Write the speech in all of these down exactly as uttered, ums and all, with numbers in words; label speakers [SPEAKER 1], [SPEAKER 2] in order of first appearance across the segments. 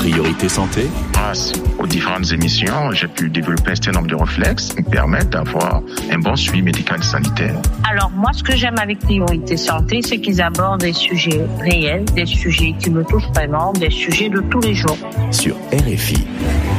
[SPEAKER 1] Priorité Santé.
[SPEAKER 2] Grâce aux différentes émissions, j'ai pu développer un certain nombre de réflexes qui me permettent d'avoir un bon suivi médical et sanitaire.
[SPEAKER 3] Alors moi, ce que j'aime avec Priorité Santé, c'est qu'ils abordent des sujets réels, des sujets qui me touchent vraiment, des sujets de tous les jours.
[SPEAKER 1] Sur R F I.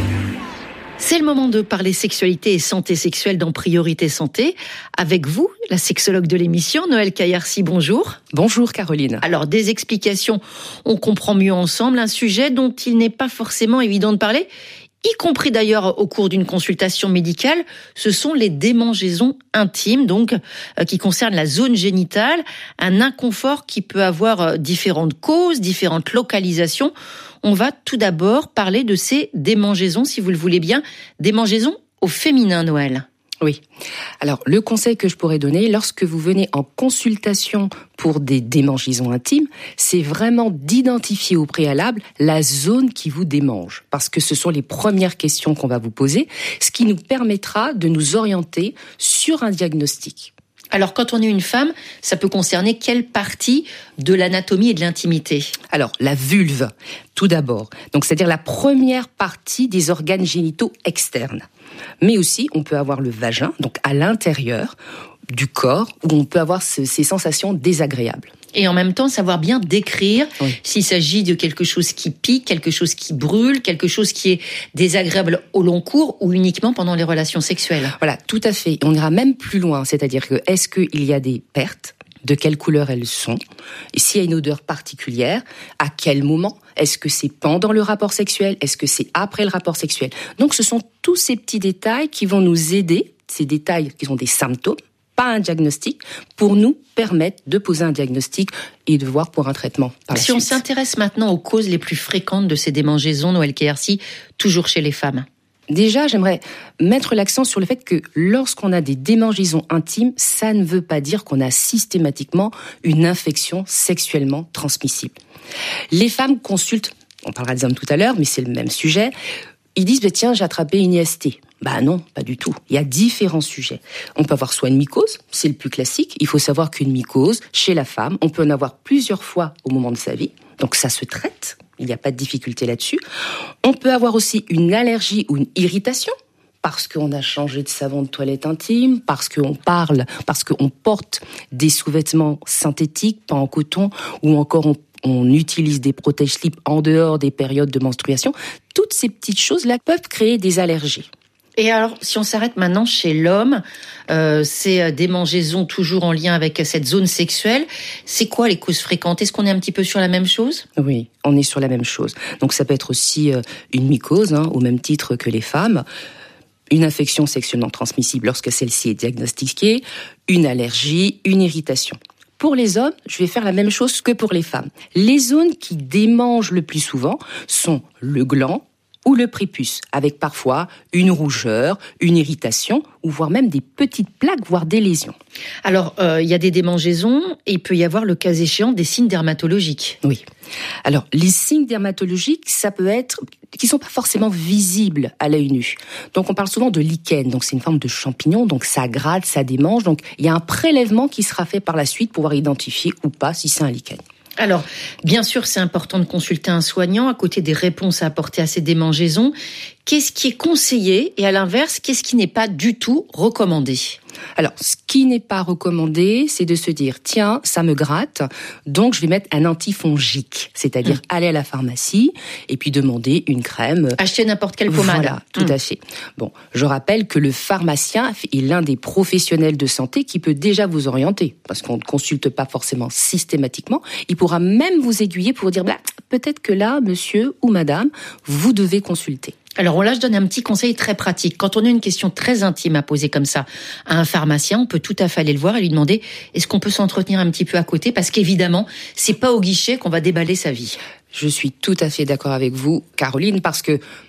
[SPEAKER 4] C'est le moment de parler sexualité et santé sexuelle dans Priorité Santé. Avec vous, la sexologue de l'émission, Noëlle Caillarcy, bonjour.
[SPEAKER 5] Bonjour Caroline.
[SPEAKER 4] Alors, des explications, on comprend mieux ensemble un sujet dont il n'est pas forcément évident de parler, y compris d'ailleurs au cours d'une consultation médicale. Ce sont les démangeaisons intimes, donc, euh, qui concernent la zone génitale, un inconfort qui peut avoir différentes causes, différentes localisations. On va tout d'abord parler de ces démangeaisons, si vous le voulez bien, démangeaisons au féminin, Noëlle.
[SPEAKER 5] Oui. Alors, le conseil que je pourrais donner, lorsque vous venez en consultation pour des démangeaisons intimes, c'est vraiment d'identifier au préalable la zone qui vous démange. Parce que ce sont les premières questions qu'on va vous poser, ce qui nous permettra de nous orienter sur un diagnostic.
[SPEAKER 4] Alors, quand on est une femme, ça peut concerner quelle partie de l'anatomie et de l'intimité ?
[SPEAKER 5] Alors, la vulve, tout d'abord. Donc, c'est-à-dire la première partie des organes génitaux externes. Mais aussi, on peut avoir le vagin, donc à l'intérieur du corps, où on peut avoir ce, ces sensations désagréables.
[SPEAKER 4] Et en même temps, savoir bien décrire
[SPEAKER 5] oui.
[SPEAKER 4] s'il s'agit de quelque chose qui pique, quelque chose qui brûle, quelque chose qui est désagréable au long cours ou uniquement pendant les relations sexuelles.
[SPEAKER 5] Voilà, tout à fait. On ira même plus loin, c'est-à-dire que est-ce qu'il y a des pertes ? De quelle couleur elles sont ? Et s'il y a une odeur particulière, à quel moment ? Est-ce que c'est pendant le rapport sexuel ? Est-ce que c'est après le rapport sexuel ? Donc ce sont tous ces petits détails qui vont nous aider, ces détails qui sont des symptômes, pas un diagnostic, pour nous permettre de poser un diagnostic et de voir pour un traitement par la
[SPEAKER 4] Si
[SPEAKER 5] suite.
[SPEAKER 4] on s'intéresse maintenant aux causes les plus fréquentes de ces démangeaisons, Noëlle Caillarcy, toujours chez les femmes.
[SPEAKER 5] Déjà, j'aimerais mettre l'accent sur le fait que lorsqu'on a des démangeaisons intimes, ça ne veut pas dire qu'on a systématiquement une infection sexuellement transmissible. Les femmes consultent, on parlera des hommes tout à l'heure, mais c'est le même sujet, ils disent bah, « tiens, j'ai attrapé une I S T ». Bah non, pas du tout. Il y a différents sujets. On peut avoir soit une mycose, c'est le plus classique. Il faut savoir qu'une mycose, chez la femme, on peut en avoir plusieurs fois au moment de sa vie. Donc ça se traite, il n'y a pas de difficulté là-dessus. On peut avoir aussi une allergie ou une irritation, parce qu'on a changé de savon de toilette intime, parce qu'on parle, parce qu'on porte des sous-vêtements synthétiques, pas en coton, ou encore on on utilise des protège-slips en dehors des périodes de menstruation. Toutes ces petites choses-là peuvent créer des allergies.
[SPEAKER 4] Et alors, si on s'arrête maintenant chez l'homme, euh, ces démangeaisons toujours en lien avec cette zone sexuelle, c'est quoi les causes fréquentes ? Est-ce qu'on est un petit peu sur la même chose ?
[SPEAKER 5] Oui, on est sur la même chose. Donc ça peut être aussi euh, une mycose, hein, au même titre que les femmes, une infection sexuellement transmissible lorsque celle-ci est diagnostiquée, une allergie, une irritation. Pour les hommes, je vais faire la même chose que pour les femmes. Les zones qui démangent le plus souvent sont le gland ou le prépuce, avec parfois une rougeur, une irritation, ou voire même des petites plaques, voire des lésions.
[SPEAKER 4] Alors, euh, il y a des démangeaisons et il peut y avoir, le cas échéant, des signes dermatologiques.
[SPEAKER 5] Oui. Alors, les signes dermatologiques, ça peut être qui sont pas forcément visibles à l'œil nu. Donc, on parle souvent de lichen. Donc, c'est une forme de champignon. Donc, ça gratte, ça démange. Donc, il y a un prélèvement qui sera fait par la suite pour pouvoir identifier ou pas si c'est un lichen.
[SPEAKER 4] Alors, bien sûr, c'est important de consulter un soignant à côté des réponses à apporter à ces démangeaisons. Qu'est-ce qui est conseillé et à l'inverse, qu'est-ce qui n'est pas du tout recommandé ?
[SPEAKER 5] Alors, ce qui n'est pas recommandé, c'est de se dire, tiens, ça me gratte, donc je vais mettre un antifongique, c'est-à-dire mmh. aller à la pharmacie et puis demander une crème.
[SPEAKER 4] Acheter n'importe quelle pommade.
[SPEAKER 5] Voilà, tout mmh. à fait. Bon, je rappelle que le pharmacien est l'un des professionnels de santé qui peut déjà vous orienter, parce qu'on ne consulte pas forcément systématiquement. Il pourra même vous aiguiller pour dire, bah, peut-être que là, monsieur ou madame, vous devez consulter.
[SPEAKER 4] Alors là, je donne un petit conseil très pratique. Quand on a une question très intime à poser comme ça à un pharmacien, on peut tout à fait aller le voir et lui demander est-ce qu'on peut s'entretenir un petit peu à côté ? Parce qu'évidemment, c'est pas au guichet qu'on va déballer sa vie.
[SPEAKER 5] Je suis tout à fait d'accord avec vous, Caroline, parce que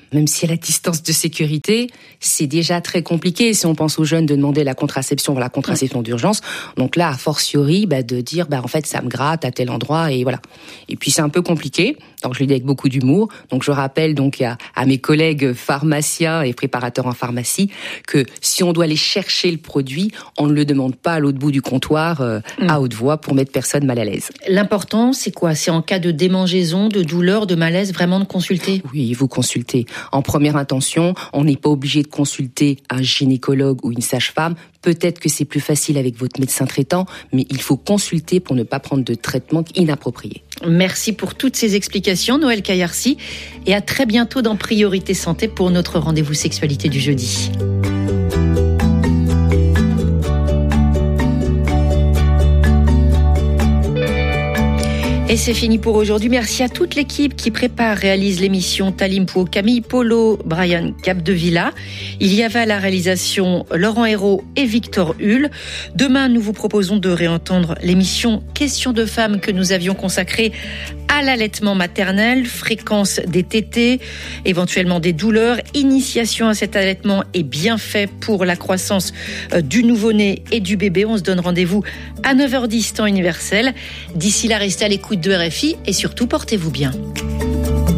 [SPEAKER 5] même si à la distance de sécurité, c'est déjà très compliqué. Si on pense aux jeunes de demander la contraception, la contraception d'urgence, donc là, a fortiori, bah, de dire, bah, en fait, ça me gratte à tel endroit, et voilà. Et puis c'est un peu compliqué, donc je le dis avec beaucoup d'humour. Donc je rappelle donc à, à mes collègues pharmaciens et préparateurs en pharmacie que si on doit aller chercher le produit, on ne le demande pas à l'autre bout du comptoir euh, mmh. à haute voix pour mettre personne mal à l'aise.
[SPEAKER 4] L'important, c'est quoi ? C'est en cas de démangeaison, de douleur, de malaise, vraiment de consulter ?
[SPEAKER 5] Oui, vous consultez. En première intention, on n'est pas obligé de consulter un gynécologue ou une sage-femme. Peut-être que c'est plus facile avec votre médecin traitant, mais il faut consulter pour ne pas prendre de traitement inapproprié.
[SPEAKER 4] Merci pour toutes ces explications, Noël Caillarcy, et à très bientôt dans Priorité Santé pour notre rendez-vous sexualité du jeudi. Et c'est fini pour aujourd'hui. Merci à toute l'équipe qui prépare, réalise l'émission. Talim Pou, Camille Polo, Brian Capdevilla. Il y avait à la réalisation Laurent Hérault et Victor Hull. Demain, nous vous proposons de réentendre l'émission Questions de femmes que nous avions consacrée à l'allaitement maternel, fréquence des tétées, éventuellement des douleurs, initiation à cet allaitement et bienfaits pour la croissance du nouveau-né et du bébé. On se donne rendez-vous à neuf heures dix temps universel. D'ici là, restez à l'écoute de R F I et surtout portez-vous bien.